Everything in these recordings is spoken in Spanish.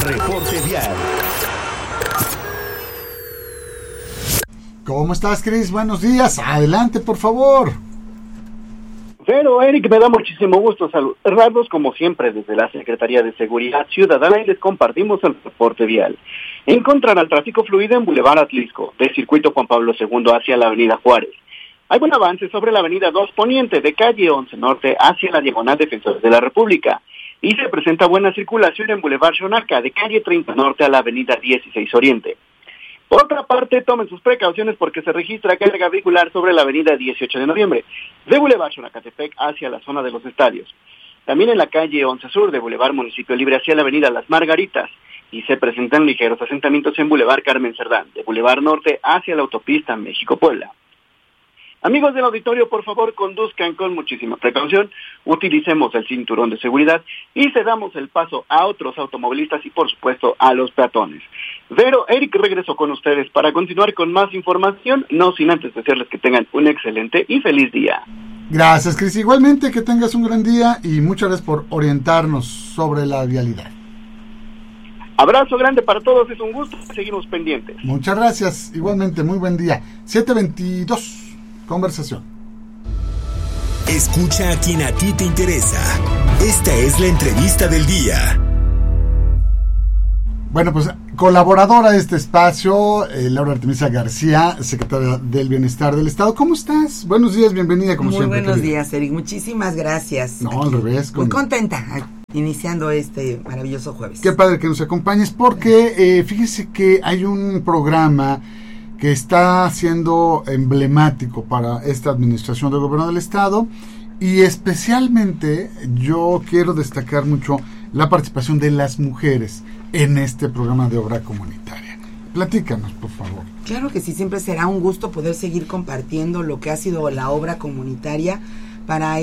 Reporte Vial. ¿Cómo estás, Cris? Buenos días. Adelante, por favor. Pero, Eric, me da muchísimo gusto saludarlos como siempre desde la Secretaría de Seguridad Ciudadana y les compartimos el reporte vial. Encontrarán el tráfico fluido en Boulevard Atlisco, del circuito Juan Pablo II hacia la Avenida Juárez. Hay buen avance sobre la Avenida 2 Poniente de calle 11 Norte hacia la Diagonal Defensores de la República. Y se presenta buena circulación en Boulevard Xonaca de calle 30 Norte a la Avenida 16 Oriente. Por otra parte, tomen sus precauciones porque se registra carga vehicular sobre la avenida 18 de noviembre, de Boulevard Xonacatepec hacia la zona de los estadios. También en la calle 11 Sur de Boulevard Municipio Libre hacia la avenida Las Margaritas, y se presentan ligeros asentamientos en Boulevard Carmen Cerdán, de Boulevard Norte hacia la autopista México-Puebla. Amigos del auditorio, por favor, conduzcan con muchísima precaución, utilicemos el cinturón de seguridad y cedamos el paso a otros automovilistas y, por supuesto, a los peatones. Vero, Eric, regreso con ustedes para continuar con más información, no sin antes desearles que tengan un excelente y feliz día. Gracias, Cris. Igualmente, que tengas un gran día y muchas gracias por orientarnos sobre la vialidad. Abrazo grande para todos, es un gusto, seguimos pendientes. Muchas gracias, igualmente, muy buen día. 7:22. Conversación. Escucha a quien a ti te interesa. Esta es la entrevista del día. Bueno, pues colaboradora de este espacio, Laura Artemisa García, secretaria del Bienestar del Estado. ¿Cómo estás? Buenos días, bienvenida como siempre. Muy buenos querida. días, Eric. Muchísimas gracias. No, al revés. Muy contenta iniciando este maravilloso jueves. Qué padre que nos acompañes porque fíjese que hay un programa que está siendo emblemático para esta administración del gobierno del estado y especialmente yo quiero destacar mucho la participación de las mujeres en este programa de obra comunitaria. Platícanos, por favor. Claro que sí, siempre será un gusto poder seguir compartiendo lo que ha sido la obra comunitaria para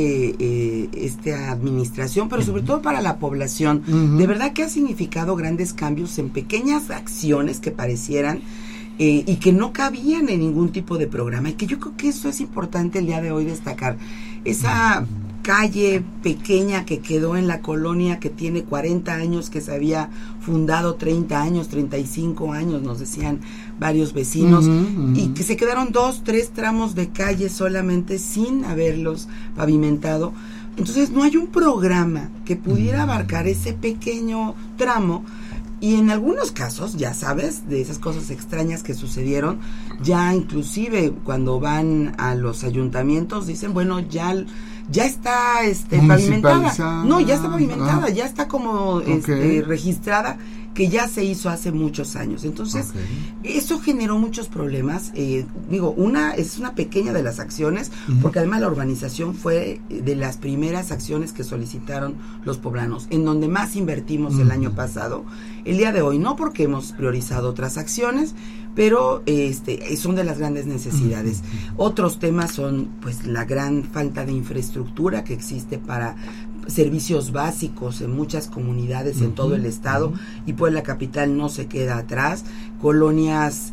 esta administración, pero sobre todo para la población. De verdad que ha significado grandes cambios en pequeñas acciones que parecieran y que no cabían en ningún tipo de programa, y que yo creo que eso es importante el día de hoy destacar. Esa calle pequeña que quedó en la colonia que tiene 40 años, que se había fundado 30 años, 35 años, nos decían varios vecinos, y que se quedaron 2, 3 tramos de calle solamente sin haberlos pavimentado. Entonces no hay un programa que pudiera abarcar ese pequeño tramo. Y en algunos casos, ya sabes, de esas cosas extrañas que sucedieron, ya inclusive cuando van a los ayuntamientos dicen, bueno, ya está pavimentada. No, ya está pavimentada, ya está como registrada, que ya se hizo hace muchos años. Entonces, eso generó muchos problemas. Es una pequeña de las acciones, porque además la urbanización fue de las primeras acciones que solicitaron los poblanos, en donde más invertimos el año pasado. El día de hoy no, porque hemos priorizado otras acciones, pero son de las grandes necesidades. Otros temas son pues la gran falta de infraestructura que existe para servicios básicos en muchas comunidades en todo el estado, y pues la capital no se queda atrás. Colonias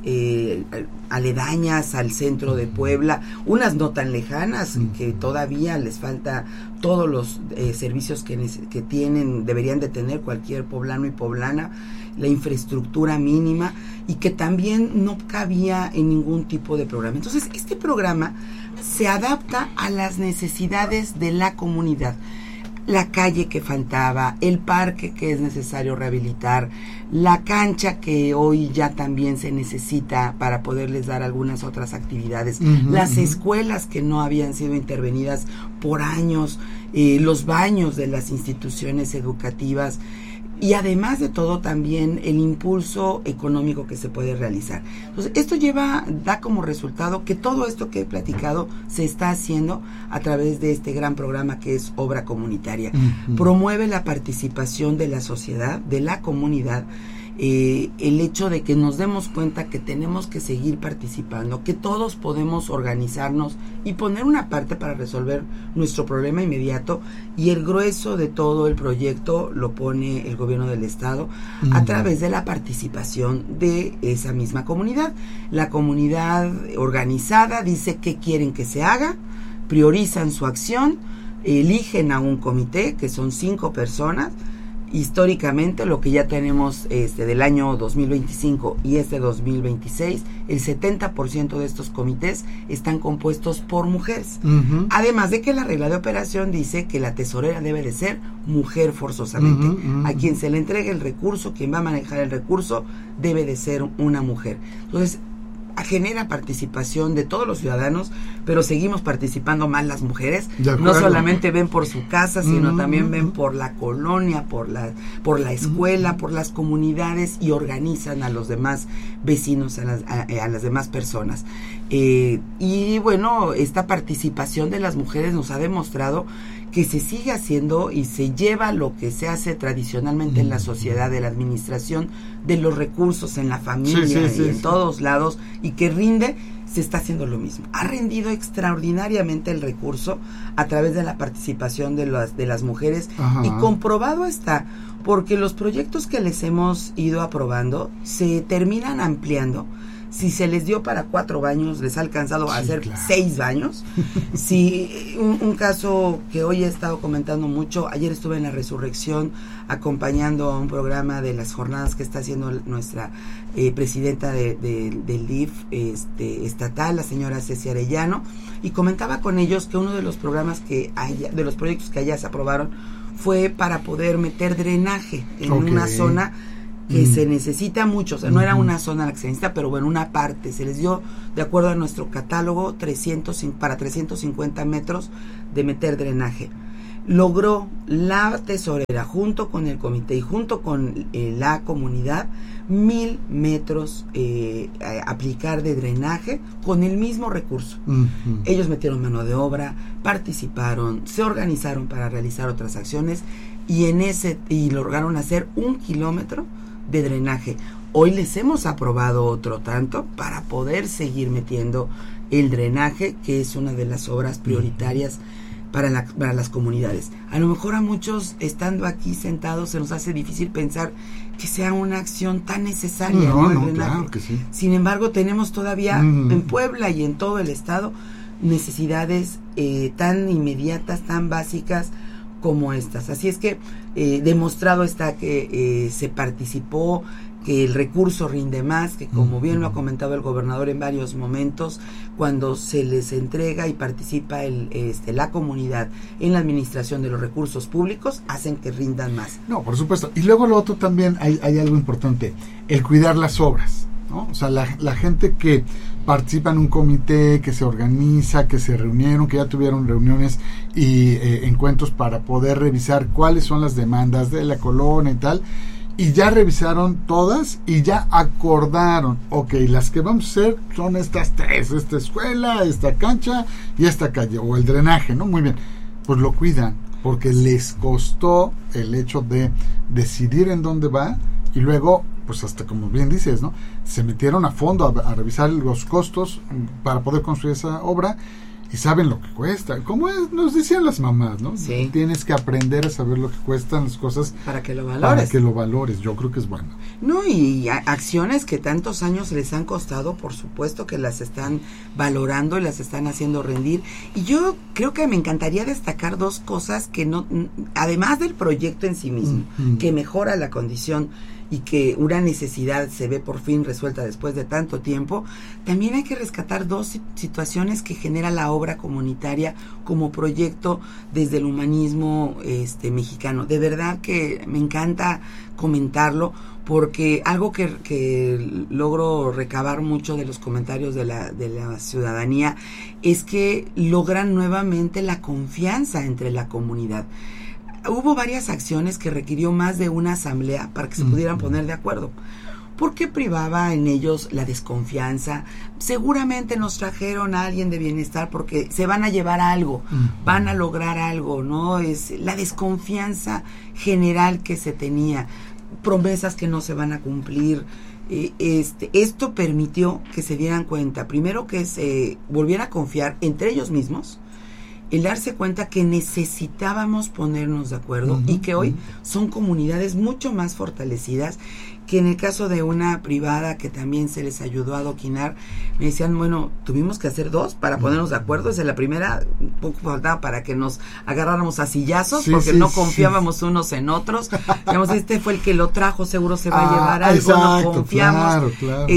aledañas al centro de Puebla, unas no tan lejanas, que todavía les falta todos los servicios que deberían de tener cualquier poblano y poblana, la infraestructura mínima, y que también no cabía en ningún tipo de programa. Entonces, este programa se adapta a las necesidades de la comunidad. La calle que faltaba, el parque que es necesario rehabilitar, la cancha que hoy ya también se necesita para poderles dar algunas otras actividades, las escuelas que no habían sido intervenidas por años, los baños de las instituciones educativas, y además de todo también el impulso económico que se puede realizar. Entonces, esto da como resultado que todo esto que he platicado se está haciendo a través de este gran programa que es Obra Comunitaria. Promueve la participación de la sociedad, de la comunidad, el hecho de que nos demos cuenta que tenemos que seguir participando, que todos podemos organizarnos y poner una parte para resolver nuestro problema inmediato, y el grueso de todo el proyecto lo pone el gobierno del estado a través de la participación de esa misma comunidad. La comunidad organizada dice qué quieren que se haga, priorizan su acción, eligen a un comité que son 5 personas, históricamente, lo que ya tenemos del año 2025 y 2026, el 70% de estos comités están compuestos por mujeres. Uh-huh. Además de que la regla de operación dice que la tesorera debe de ser mujer forzosamente. Uh-huh, uh-huh. A quien se le entregue el recurso, quien va a manejar el recurso, debe de ser una mujer. Entonces, genera participación de todos los ciudadanos, pero seguimos participando más las mujeres. No solamente ven por su casa, sino también ven por la colonia, por la escuela, por las comunidades, y organizan a los demás vecinos, a las demás personas. Y bueno, esta participación de las mujeres nos ha demostrado que se sigue haciendo y se lleva lo que se hace tradicionalmente en la sociedad, de la administración de los recursos en la familia y en todos lados, y que rinde, se está haciendo lo mismo. Ha rendido extraordinariamente el recurso a través de la participación de las mujeres. Ajá. Y comprobado está, porque los proyectos que les hemos ido aprobando se terminan ampliando. Si se les dio para 4 baños, les ha alcanzado a hacer 6 baños. Si un caso que hoy he estado comentando mucho, ayer estuve en la Resurrección acompañando a un programa de las jornadas que está haciendo nuestra presidenta del DIF estatal, la señora Ceci Arellano, y comentaba con ellos que uno de los programas de los proyectos que allá se aprobaron fue para poder meter drenaje en una zona que se necesita mucho. O sea, no era una zona la que se necesita, pero bueno, una parte se les dio, de acuerdo a nuestro catálogo, para 350 metros de meter drenaje. Logró la tesorera, junto con el comité y junto con la comunidad, 1,000 metros aplicar de drenaje con el mismo recurso. Uh-huh. Ellos metieron mano de obra, participaron, se organizaron para realizar otras acciones, y lograron hacer 1 kilómetro de drenaje. Hoy les hemos aprobado otro tanto para poder seguir metiendo el drenaje, que es una de las obras prioritarias para las comunidades. A lo mejor a muchos, estando aquí sentados, se nos hace difícil pensar que sea una acción tan necesaria. No, claro que sí. Sin embargo, tenemos todavía en Puebla y en todo el estado necesidades tan inmediatas, tan básicas como estas. Así es que demostrado está que se participó, que el recurso rinde más, que como bien lo ha comentado el gobernador en varios momentos, cuando se les entrega y participa la comunidad en la administración de los recursos públicos, hacen que rindan más. No, por supuesto. Y luego lo otro también, hay algo importante, el cuidar las obras, ¿no? O sea, la gente que participa en un comité, que se organiza, que se reunieron, que ya tuvieron reuniones y encuentros para poder revisar cuáles son las demandas de la colonia y tal, y ya revisaron todas y ya acordaron, ok, las que vamos a hacer son estas 3, esta escuela, esta cancha y esta calle, o el drenaje, ¿no? Muy bien, pues lo cuidan, porque les costó el hecho de decidir en dónde va, y luego, pues hasta como bien dices, ¿no? Se metieron a fondo a revisar los costos para poder construir esa obra, y saben lo que cuesta. Como nos decían las mamás, ¿no? Sí. Tienes que aprender a saber lo que cuestan las cosas para que lo valores. Para que lo valores. Yo creo que es bueno. No, y acciones que tantos años les han costado, por supuesto que las están valorando y las están haciendo rendir. Y yo creo que me encantaría destacar 2 cosas que no, además del proyecto en sí mismo, que mejora la condición y que una necesidad se ve por fin resuelta después de tanto tiempo, también hay que rescatar 2 situaciones que genera la obra comunitaria como proyecto desde el humanismo mexicano. De verdad que me encanta comentarlo, porque algo que logro recabar mucho de los comentarios de la ciudadanía es que logran nuevamente la confianza entre la comunidad. Hubo varias acciones que requirió más de una asamblea para que se pudieran poner de acuerdo, porque privaba en ellos la desconfianza. Seguramente nos trajeron a alguien de bienestar porque se van a llevar algo, van a lograr algo, ¿no? Es la desconfianza general que se tenía, promesas que no se van a cumplir. Esto permitió que se dieran cuenta, primero, que se volviera a confiar entre ellos mismos, el darse cuenta que necesitábamos ponernos de acuerdo y que hoy son comunidades mucho más fortalecidas, que en el caso de una privada que también se les ayudó a adoquinar, me decían, bueno, tuvimos que hacer 2 para ponernos de acuerdo. Desde la primera, un poco faltaba para que nos agarráramos a sillazos, porque no confiábamos unos en otros. Digamos, este fue el que lo trajo, seguro se va a llevar algo, exacto, no confiamos. Claro.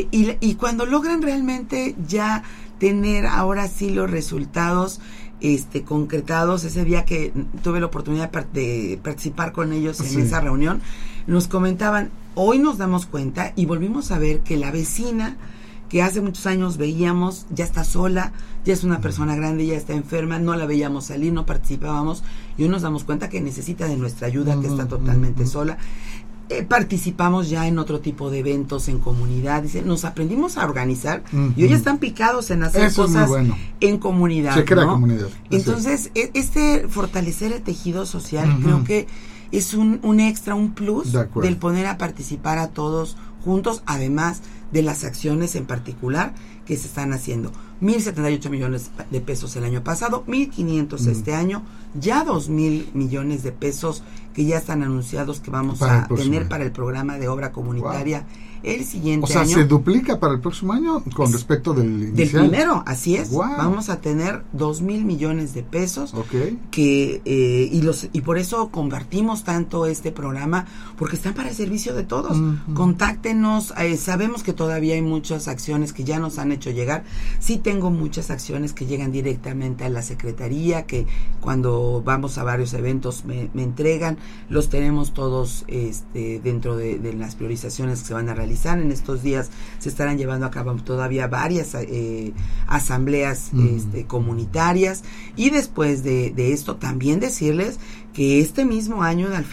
Y cuando logran realmente ya tener ahora sí los resultados concretados, ese día que tuve la oportunidad de participar con ellos en esa reunión, nos comentaban, hoy nos damos cuenta y volvimos a ver que la vecina que hace muchos años veíamos ya está sola, ya es una persona grande, ya está enferma, no la veíamos salir, no participábamos, y hoy nos damos cuenta que necesita de nuestra ayuda, que está totalmente sola. Participamos ya en otro tipo de eventos en comunidad, dice, nos aprendimos a organizar y hoy están picados en hacer cosas en comunidad. Se crea comunidad. Entonces, fortalecer el tejido social, creo que es un extra, un plus del poner a participar a todos juntos, además de las acciones en particular que se están haciendo. 1,078 millones de pesos el año pasado, 1,500 este año, ya 2,000 millones de pesos que ya están anunciados que vamos a tener para el programa de obra comunitaria el siguiente año. O sea, ¿se duplica para el próximo año con respecto del inicial? Del primero, así es. Vamos a tener 2,000 millones de pesos que y por eso compartimos tanto este programa, porque están para el servicio de todos. Contáctenos, sabemos que todavía hay muchas acciones que ya nos han hecho llegar. Sí tengo muchas acciones que llegan directamente a la Secretaría, que cuando vamos a varios eventos me entregan, los tenemos todos dentro de las priorizaciones que se van a realizar. En estos días se estarán llevando a cabo todavía varias asambleas comunitarias, y después de esto también decirles que este mismo año, al